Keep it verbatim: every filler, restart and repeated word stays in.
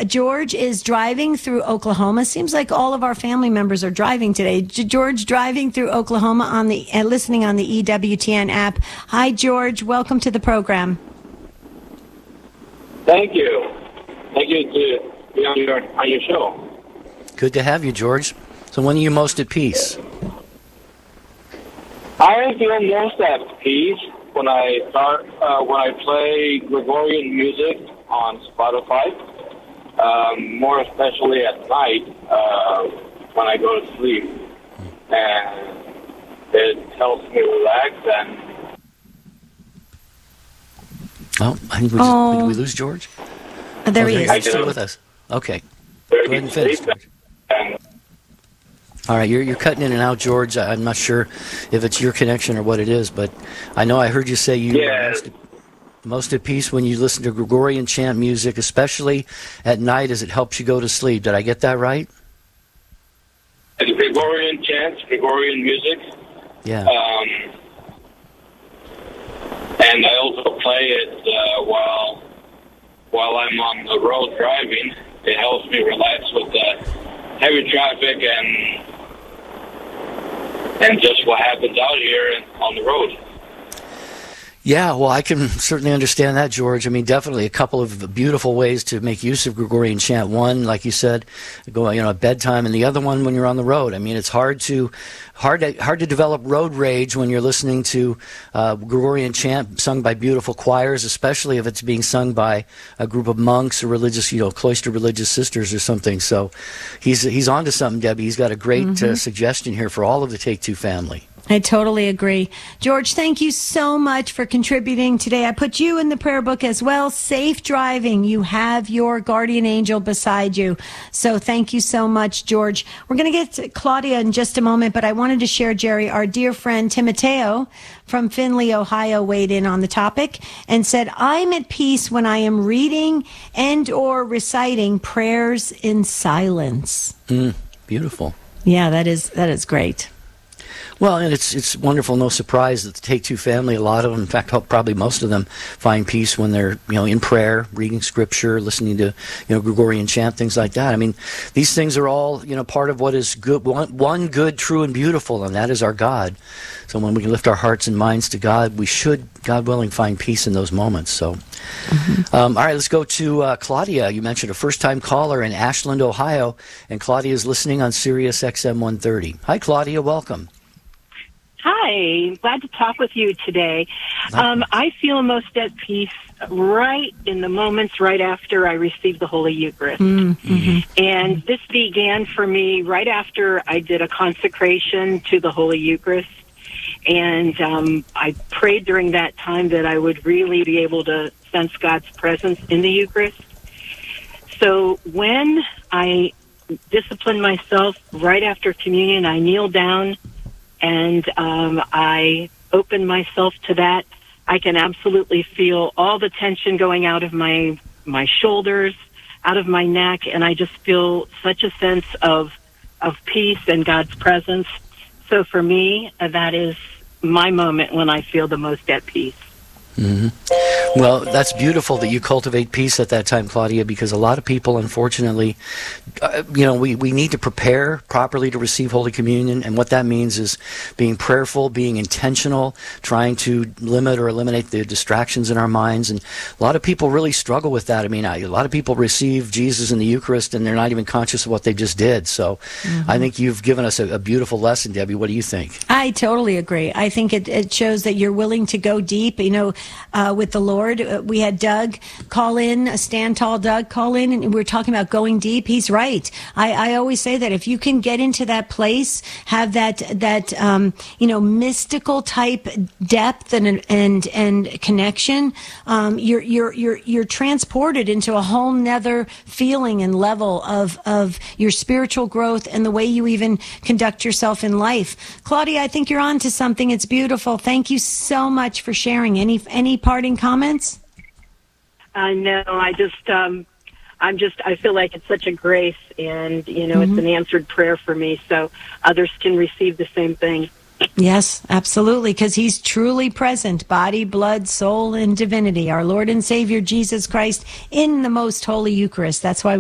George is driving through Oklahoma. Seems like all of our family members are driving today. G- George driving through Oklahoma on the uh, listening on the E W T N app. Hi, George. Welcome to the program. Thank you. Thank you to be on your on your show. Good to have you, George. So when are you most at peace? I feel most at peace when I start uh, when I play Gregorian music on Spotify. Um, more especially at night uh, when I go to sleep, and it helps me relax. And oh, I think we, oh. just, did we lose George? Uh, there oh, he there is. you are, still with us. Okay, go ahead and finish, George. All right, you're you're cutting in and out, George. I'm not sure if it's your connection or what it is, but I know I heard you say you. Yeah. Are most, most at peace when you listen to Gregorian chant music, especially at night as it helps you go to sleep. Did I get that right? And Gregorian chants, Gregorian music. Yeah. Um, and I also play it uh, while while I'm on the road driving. It helps me relax with the heavy traffic and and just what happens out here on the road. Yeah, well, I can certainly understand that, George. I mean, definitely a couple of beautiful ways to make use of Gregorian chant. One, like you said, going, you know, at bedtime, and the other one when you're on the road. I mean, it's hard to hard to, hard to develop road rage when you're listening to uh, Gregorian chant sung by beautiful choirs, especially if it's being sung by a group of monks or religious, you know, cloister religious sisters or something. So he's he's onto something, Debbie. He's got a great mm-hmm. uh, suggestion here for all of the Take Two family. I totally agree. George, thank you so much for contributing today. I put you in the prayer book as well. Safe driving. You have your guardian angel beside you. So thank you so much, George. We're going to get to Claudia in just a moment, but I wanted to share, Jerry, our dear friend Timoteo from Findlay, Ohio, weighed in on the topic and said, I'm at peace when I am reading and or reciting prayers in silence. Mm, beautiful. Yeah, that is that is great. Well, and it's it's wonderful, no surprise that the Take Two family, a lot of them, in fact, probably most of them, find peace when they're, you know, in prayer, reading scripture, listening to, you know, Gregorian chant, things like that. I mean, these things are all, you know, part of what is good, one, one good, true, and beautiful, and that is our God. So when we can lift our hearts and minds to God, we should, God willing, find peace in those moments. So, mm-hmm. um, all right, let's go to uh, Claudia. You mentioned a first-time caller in Ashland, Ohio, and Claudia is listening on Sirius X M one thirty. Hi, Claudia. Welcome. Hi, glad to talk with you today. Um, I feel most at peace right in the moments right after I received the Holy Eucharist. Mm-hmm. And this began for me right after I did a consecration to the Holy Eucharist. And um, I prayed during that time that I would really be able to sense God's presence in the Eucharist. So when I disciplined myself right after communion, I kneeled down and um, I open myself to that. I can absolutely feel all the tension going out of my my shoulders, out of my neck, and I just feel such a sense of of peace and God's presence. So for me, uh, that is my moment when I feel the most at peace. Mm-hmm. Well, that's beautiful that you cultivate peace at that time, Claudia, because a lot of people, unfortunately, uh, you know, we, we need to prepare properly to receive Holy Communion, and what that means is being prayerful, being intentional, trying to limit or eliminate the distractions in our minds, and a lot of people really struggle with that. I mean, I, a lot of people receive Jesus in the Eucharist, and they're not even conscious of what they just did, so mm-hmm. I think you've given us a, a beautiful lesson, Debbie. What do you think? I totally agree. I think it, it shows that you're willing to go deep, you know, uh, with the Lord. Uh, we had Doug call in, uh, Stand Tall Doug call in, and we were talking about going deep. He's right. I, I always say that if you can get into that place, have that that um, you know mystical type depth and and and connection, um, you're you're you're you're transported into a whole nother feeling and level of of your spiritual growth and the way you even conduct yourself in life. Claudia, I think you're on to something. It's beautiful. Thank you so much for sharing. Any any parting comments? I know. I just, um, I'm just, I feel like it's such a grace, and, you know, Mm-hmm. it's an answered prayer for me, so others can receive the same thing. Yes, absolutely, because he's truly present, body, blood, soul, and divinity, our Lord and Savior, Jesus Christ, in the most holy Eucharist. That's why